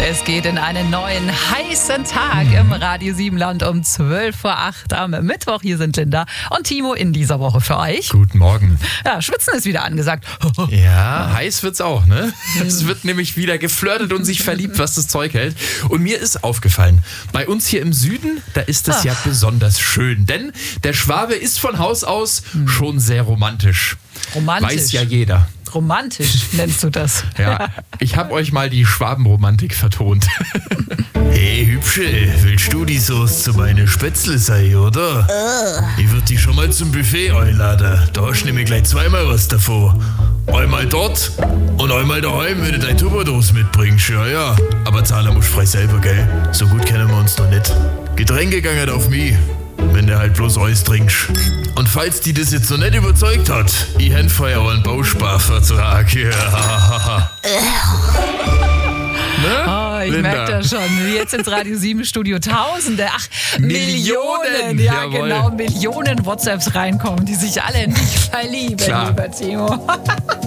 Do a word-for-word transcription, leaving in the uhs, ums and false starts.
Es geht in einen neuen heißen Tag im Radio Siebenland um zwölf vor acht am Mittwoch. Hier sind Linda und Timo in dieser Woche für euch. Guten Morgen. Ja, Schwitzen ist wieder angesagt. Ja, heiß wird's auch, ne? Es wird nämlich wieder geflirtet und sich verliebt, was das Zeug hält. Und mir ist aufgefallen, bei uns hier im Süden, da ist es ja besonders schön. Denn der Schwabe ist von Haus aus schon sehr romantisch. Romantisch? Weiß ja jeder. Romantisch nennst du das. Ja, ich habe euch mal die Schwabenromantik vertont. Hey Hübsche, willst du die Sauce zu meine Spätzle sein, oder? Uh. Ich würd dich schon mal zum Buffet einladen. Da hast du nämlich gleich zweimal was davor. Einmal dort und einmal daheim, wenn du deine Tupperdose mitbringst. Ja, ja. Aber zahlen musst du frei selber, gell? So gut kennen wir uns noch nicht. Getränke gangen auf mich, wenn du halt bloß Eis trinkst. Und falls die das jetzt noch nicht überzeugt hat, ich hätte vorher auch einen Bausparvertrag. Ja. Ne? Oh, ich merke das schon. Jetzt ins Radio sieben Studio Tausende, ach, Millionen, Millionen, ja jawohl. genau, Millionen WhatsApps reinkommen, die sich alle nicht verlieben, Klar. lieber Timo.